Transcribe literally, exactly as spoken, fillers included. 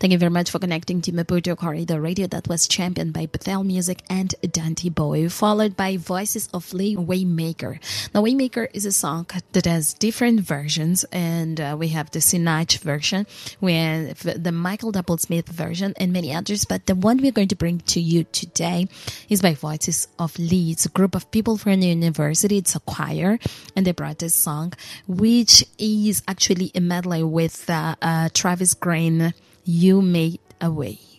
Thank you very much for connecting to Maputo Corridor Radio. That was championed by Bethel Music and Dante Boy, followed by Voices of Lee Waymaker. Now, Waymaker is a song that has different versions, and uh, we have the Sinach version, we have the Michael Doublesmith version, and many others. But the one we're going to bring to you today is by Voices of Lee. It's a group of people from the university. It's a choir, and they brought this song, which is actually a medley with uh, uh, Travis Green, You Made a Way.